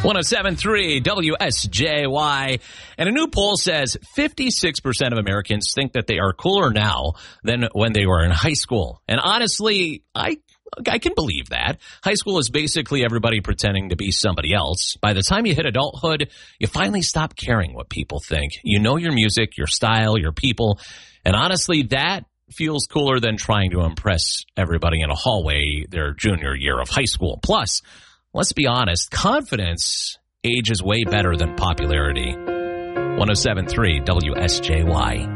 107.3 WSJY. And a new poll says 56% of Americans think that they are cooler now than when they were in high school. And honestly, I can believe that. High school is basically everybody pretending to be somebody else. By the time you hit adulthood, you finally stop caring what people think. You know your music, your style, your people. And honestly, that feels cooler than trying to impress everybody in a hallway their junior year of high school. Plus, let's be honest, confidence ages way better than popularity. 107.3 WSJY.